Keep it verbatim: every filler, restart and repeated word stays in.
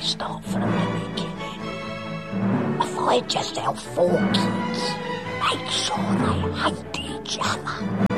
start from the beginning. If I just help four kids, make sure they hate each other.